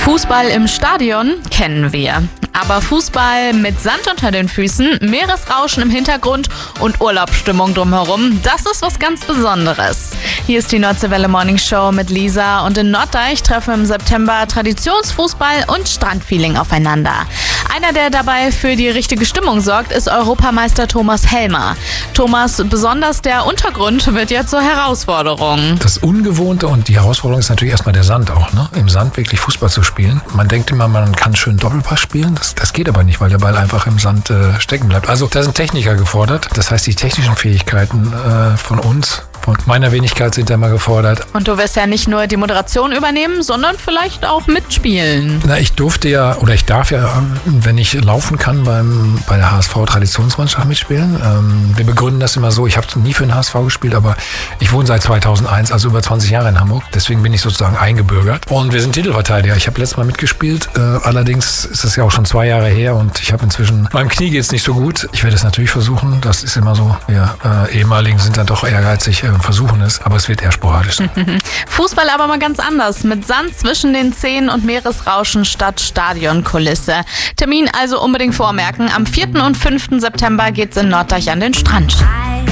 Fußball im Stadion kennen wir. Aber Fußball mit Sand unter den Füßen, Meeresrauschen im Hintergrund und Urlaubsstimmung drumherum, das ist was ganz Besonderes. Hier ist die Nordseewelle Morning Show mit Lisa und in Norddeich treffen im September Traditionsfußball und Strandfeeling aufeinander. Einer, der dabei für die richtige Stimmung sorgt, ist Europameister Thomas Helmer. Thomas, besonders der Untergrund wird ja zur Herausforderung. Das Ungewohnte und die Herausforderung ist natürlich erstmal der Sand auch, ne? Im Sand wirklich Fußball zu spielen. Man denkt immer, man kann schön Doppelpass spielen. Das geht aber nicht, weil der Ball einfach im Sand stecken bleibt. Also da sind Techniker gefordert. Das heißt, die technischen Fähigkeiten von uns, von meiner Wenigkeit sind da mal gefordert. Und du wirst ja nicht nur die Moderation übernehmen, sondern vielleicht auch mitspielen. Na, ich darf ja, wenn ich laufen kann, bei der HSV-Traditionsmannschaft mitspielen. Wir begründen das immer so, ich habe nie für den HSV gespielt, aber ich wohne seit 2001, also über 20 Jahre in Hamburg. Deswegen bin ich sozusagen eingebürgert. Und wir sind Titelverteidiger. Ich habe letztes Mal mitgespielt. Allerdings ist es ja auch schon 2 Jahre her und ich habe inzwischen, meinem Knie geht es nicht so gut. Ich werde es natürlich versuchen. Das ist immer so. Wir Ehemaligen sind dann doch ehrgeizig und versuchen es, aber es wird eher sporadisch. Fußball aber mal ganz anders. Mit Sand zwischen den Zähnen und Meeresrauschen statt Stadionkulisse. Termin also unbedingt vormerken. Am 4. und 5. September geht's in Norddeich an den Strand.